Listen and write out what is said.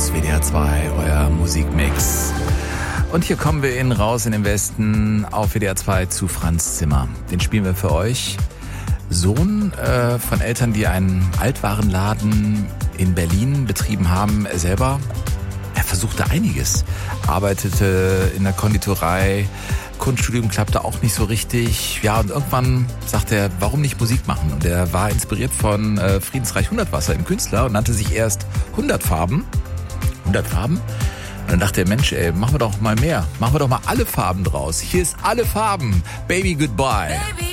WDR 2, euer Musikmix. Und hier kommen wir raus in den Westen auf WDR 2 zu Franz Zimmer. Den spielen wir für euch. Sohn von Eltern, die einen Altwarenladen in Berlin betrieben haben. Er selber, er versuchte einiges. Arbeitete in der Konditorei, Kunststudium klappte auch nicht so richtig. Ja, und irgendwann sagte er, warum nicht Musik machen? Und er war inspiriert von Friedensreich Hundertwasser, im Künstler, und nannte sich erst 100 Farben. 100 Farben? Und dann dachte er, Mensch, machen wir doch mal mehr. Machen wir doch mal alle Farben draus. Hier ist alle Farben. Baby, goodbye. Baby.